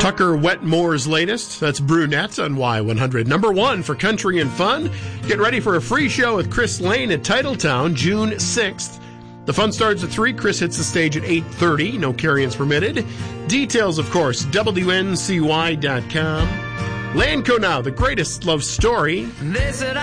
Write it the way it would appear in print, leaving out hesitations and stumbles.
Tucker Wetmore's latest, that's Brunette on Y100. Number 1 for country and fun. Get ready for a free show with Chris Lane at Titletown, June 6th. The fun starts at 3. Chris hits the stage at 8:30. No carry-ins permitted. Details, of course, WNCY.com. Lanco Now, the greatest love story. They said